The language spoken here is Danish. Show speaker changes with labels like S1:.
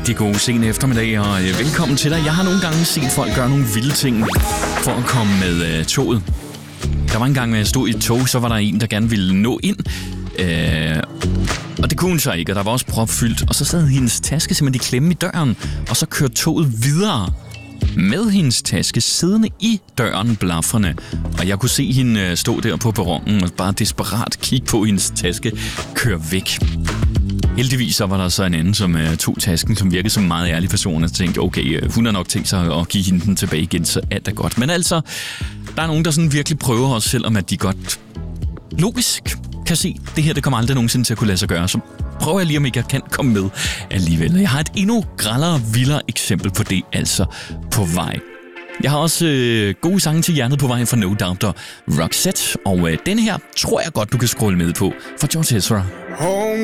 S1: rigtig god sen eftermiddag, og velkommen til dig. Jeg har nogle gange set folk gøre nogle vilde ting for at komme med toget. Der var en gang, når jeg stod i et tog, så var der en, der gerne ville nå ind. Og det kunne hun så ikke, og der var også propfyldt. Og så sad hendes taske simpelthen i klemme i døren, og så kørte toget videre med hendes taske siddende i døren blafrende. Og jeg kunne se hende stå der på perronen og bare desperat kigge på hendes taske køre væk. Heldigvis så var der så en anden, som tog tasken, som virkede som en meget ærlig person, og tænkte, okay, hun har nok tænkt sig at give hende den tilbage igen, så alt er godt. Men altså, der er nogen, der sådan virkelig prøver os, selvom at de godt logisk kan se, det her det kommer aldrig nogensinde til at kunne lade sig gøre. Så prøver jeg lige, om ikke jeg kan komme med alligevel. Jeg har et endnu grellere, vildere eksempel på det, altså på vej. Jeg har også gode sange til hjernet på vej fra No Doubt og Roxette, og denne her tror jeg godt, du kan scrolle med på fra George Ezra.
S2: Home